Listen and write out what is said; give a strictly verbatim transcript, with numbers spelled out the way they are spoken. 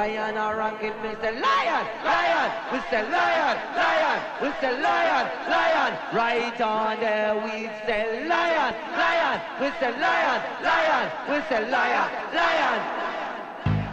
lion or ranking, me say lion, lion, we say lion, lion, we say lion, lion, right on there we say lion, lion, we say lion, lion, we say lion, lion.